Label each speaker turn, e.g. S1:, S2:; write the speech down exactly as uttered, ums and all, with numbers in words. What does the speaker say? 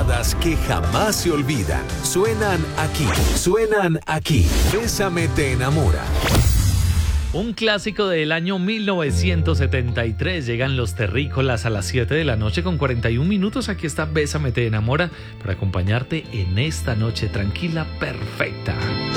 S1: baladas que jamás se olvidan. Suenan aquí, suenan aquí. Bésame te enamora.
S2: Un clásico del año mil novecientos setenta y tres. Llegan los Terrícolas a las siete de la noche con cuarenta y un minutos. Aquí está Bésame te enamora para acompañarte en esta noche tranquila, perfecta.